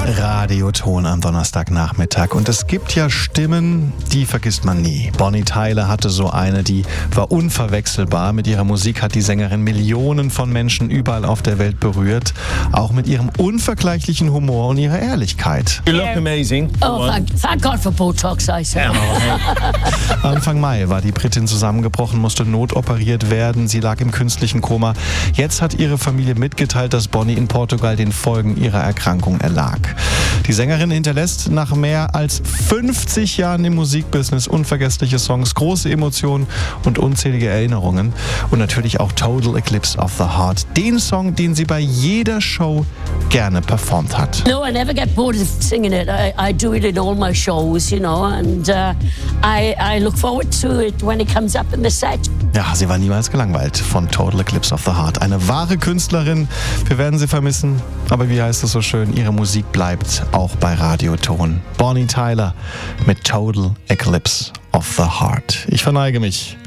Radioton am Donnerstagnachmittag. Und es gibt ja Stimmen, die vergisst man nie. Bonnie Tyler hatte so eine, die war unverwechselbar. Mit ihrer Musik hat die Sängerin Millionen von Menschen überall auf der Welt berührt. Auch mit ihrem unvergleichlichen Humor und ihrer Ehrlichkeit. You look amazing. Oh, thank God for Botox, I say. Anfang Mai war die Britin zusammengebrochen, musste notoperiert werden. Sie lag im künstlichen Koma. Jetzt hat ihre Familie mitgeteilt, dass Bonnie in Portugal den Folgen ihrer Erkrankung erlag. Die Sängerin hinterlässt nach mehr als 50 Jahren im Musikbusiness unvergessliche Songs, große Emotionen und unzählige Erinnerungen. Und natürlich auch Total Eclipse of the Heart, den Song, den sie bei jeder Show gerne performt hat. No, I never get bored of singing it. I do it in all my shows, you know, and I look forward to it when it comes up in the set. Ja, sie war niemals gelangweilt von Total Eclipse of the Heart. Eine wahre Künstlerin. Wir werden sie vermissen. Aber wie heißt es so schön, ihre Musik bleibt auch bei Radioton. Bonnie Tyler mit Total Eclipse of the Heart. Ich verneige mich.